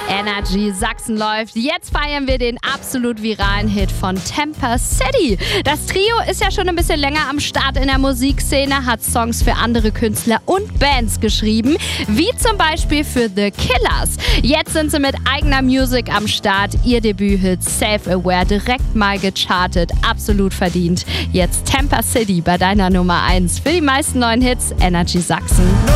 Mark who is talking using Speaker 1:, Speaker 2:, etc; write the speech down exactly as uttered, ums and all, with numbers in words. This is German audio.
Speaker 1: Energy Sachsen läuft. Jetzt feiern wir den absolut viralen Hit von Temper City. Das Trio ist ja schon ein bisschen länger am Start in der Musikszene, hat Songs für andere Künstler und Bands geschrieben, wie zum Beispiel für The Killers. Jetzt sind sie mit eigener Musik am Start. Ihr Debüthit Self-Aware direkt mal gechartet. Absolut verdient. Jetzt Temper City bei deiner Nummer eins. Für die meisten neuen Hits Energy Sachsen.